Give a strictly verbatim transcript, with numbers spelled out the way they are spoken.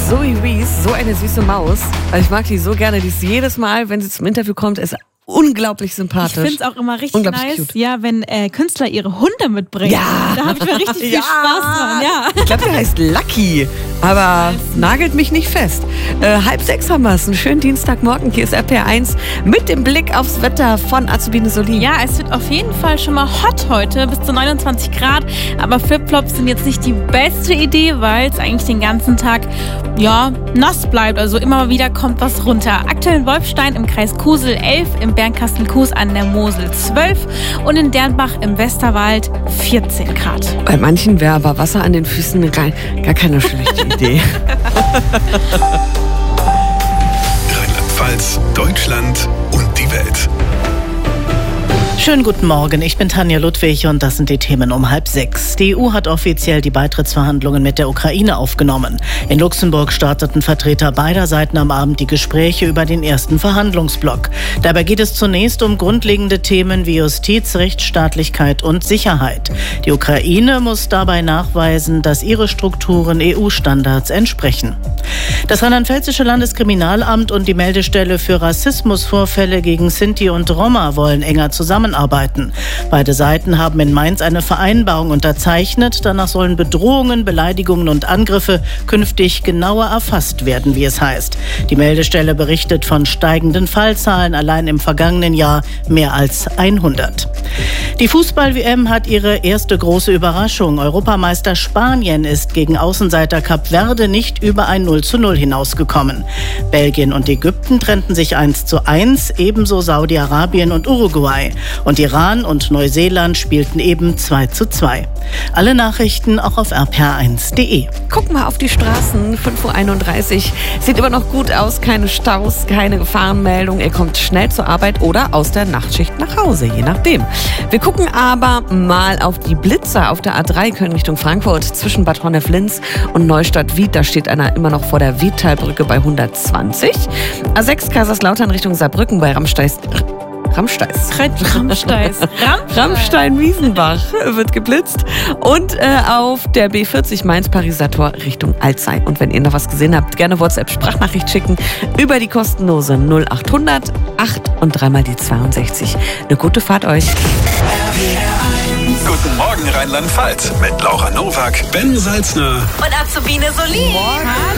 Zoe Wees, so eine süße Maus. Also ich mag die so gerne. Die ist jedes Mal, wenn sie zum Interview kommt, ist unglaublich sympathisch. Ich finde es auch immer richtig nice, cute. Ja, wenn äh, Künstler ihre Hunde mitbringen. Ja. Da habe ich mir richtig viel ja. Spaß dran. Ja. Ich glaube, der heißt Lucky, aber nagelt mich nicht fest. Äh, halb sechs haben wir es. Einen schönen Dienstagmorgen. Hier ist R P R eins mit dem Blick aufs Wetter von Azubine Solin. Ja, es wird auf jeden Fall schon mal hot heute, bis zu neunundzwanzig Grad. Aber Flipflops sind jetzt nicht die beste Idee, weil es eigentlich den ganzen Tag ja, nass bleibt. Also immer wieder kommt was runter. Aktuell in Wolfstein im Kreis Kusel elf, im Bernkastel-Kues an der Mosel zwölf und in Dernbach im Westerwald vierzehn Grad. Bei manchen wäre aber Wasser an den Füßen gar, gar keine schlechte Idee. Rheinland-Pfalz, Deutschland und die Welt. Schönen guten Morgen, ich bin Tanja Ludwig und das sind die Themen um halb sechs. Die E U hat offiziell die Beitrittsverhandlungen mit der Ukraine aufgenommen. In Luxemburg starteten Vertreter beider Seiten am Abend die Gespräche über den ersten Verhandlungsblock. Dabei geht es zunächst um grundlegende Themen wie Justiz, Rechtsstaatlichkeit und Sicherheit. Die Ukraine muss dabei nachweisen, dass ihre Strukturen E U-Standards entsprechen. Das rheinland-pfälzische Landeskriminalamt und die Meldestelle für Rassismusvorfälle gegen Sinti und Roma wollen enger zusammenarbeiten. Beide Seiten haben in Mainz eine Vereinbarung unterzeichnet. Danach sollen Bedrohungen, Beleidigungen und Angriffe künftig genauer erfasst werden, wie es heißt. Die Meldestelle berichtet von steigenden Fallzahlen, allein im vergangenen Jahr mehr als hundert. Die Fußball-W M hat ihre erste große Überraschung. Europameister Spanien ist gegen Außenseiter Kap Verde nicht über ein null zu null hinausgekommen. Belgien und Ägypten trennten sich eins zu eins, ebenso Saudi-Arabien und Uruguay. Und Iran und Neuseeland spielten eben zwei zu zwei. Alle Nachrichten auch auf r p r eins punkt d e. Gucken wir auf die Straßen. fünf Uhr einunddreißig. Sieht immer noch gut aus. Keine Staus, keine Gefahrenmeldung. Ihr kommt schnell zur Arbeit oder aus der Nachtschicht nach Hause, je nachdem. Wir gucken aber mal auf die Blitzer auf der A drei Köln Richtung Frankfurt zwischen Bad Honnef-Linz und Neustadt-Wied. Da steht einer immer noch vor der Wiedtalbrücke bei hundertzwanzig. A sechs Kaiserslautern Richtung Saarbrücken bei Ramsteis. Ramsteis. Ramsteis. Rammstein-Wiesenbach wird geblitzt. Und äh, auf der B vierzig Mainz-Pariser Tor Richtung Alzey. Und wenn ihr noch was gesehen habt, gerne WhatsApp-Sprachnachricht schicken über die kostenlose null achthundert acht und dreimal die zweiundsechzig. Eine gute Fahrt euch. Guten Morgen Rheinland-Pfalz mit Laura Nowak, Ben Salzner und Azubine Solin. Hallo.